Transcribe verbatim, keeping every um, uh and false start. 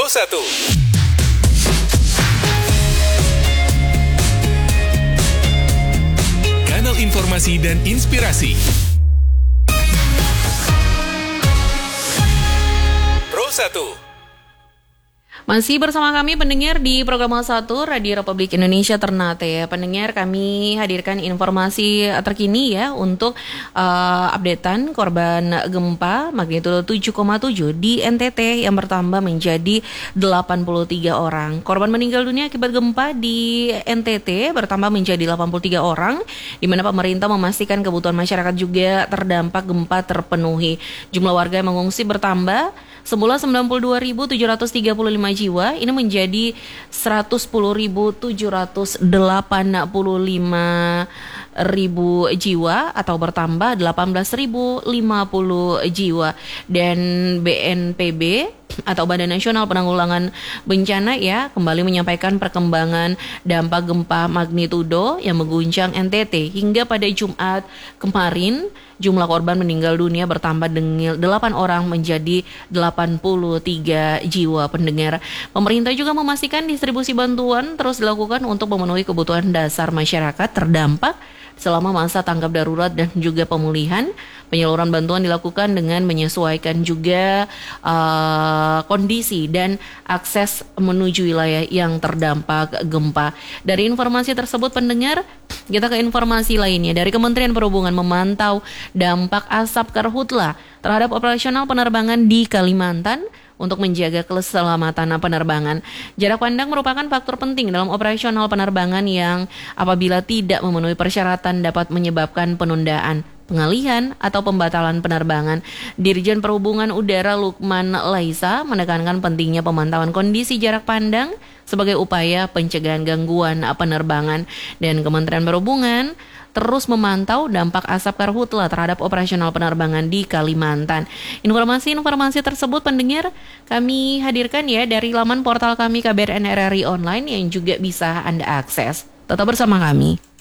Pro satu. Kanal informasi dan inspirasi. Pro satu. Masih bersama kami pendengar di program satu Radio Republik Indonesia Ternate ya. Pendengar, kami hadirkan informasi terkini ya untuk uh, updatean korban gempa magnitudo tujuh koma tujuh di N T T yang bertambah menjadi delapan puluh tiga orang. Korban meninggal dunia akibat gempa di N T T bertambah menjadi delapan puluh tiga orang, di mana pemerintah memastikan kebutuhan masyarakat juga terdampak gempa terpenuhi. Jumlah warga yang mengungsi bertambah semula sembilan puluh dua ribu tujuh ratus tiga puluh lima jiwa, ini menjadi seratus sepuluh ribu tujuh ratus delapan puluh lima ribu jiwa atau bertambah delapan belas ribu lima puluh jiwa. Dan B N P B atau Badan Nasional Penanggulangan Bencana ya kembali menyampaikan perkembangan dampak gempa magnitudo yang mengguncang N T T. Hingga pada Jumat kemarin jumlah korban meninggal dunia bertambah dengan delapan orang menjadi delapan puluh tiga jiwa. Pendengar, pemerintah juga memastikan distribusi bantuan terus dilakukan untuk memenuhi kebutuhan dasar masyarakat terdampak selama masa tanggap darurat dan juga pemulihan. Penyaluran bantuan dilakukan dengan menyesuaikan juga uh, kondisi dan akses menuju wilayah yang terdampak gempa. Dari informasi tersebut pendengar, kita ke informasi lainnya. Dari Kementerian Perhubungan memantau dampak asap karhutla terhadap operasional penerbangan di Kalimantan untuk menjaga keselamatan penerbangan. Jarak pandang merupakan faktor penting dalam operasional penerbangan yang apabila tidak memenuhi persyaratan dapat menyebabkan penundaan, pengalihan, atau pembatalan penerbangan. Dirjen Perhubungan Udara Lukman Laisa menekankan pentingnya pemantauan kondisi jarak pandang sebagai upaya pencegahan gangguan penerbangan. Dan Kementerian Perhubungan terus memantau dampak asap karhutla terhadap operasional penerbangan di Kalimantan. Informasi-informasi tersebut pendengar kami hadirkan ya dari laman portal kami K B R N R R I Online yang juga bisa Anda akses. Tetap bersama kami.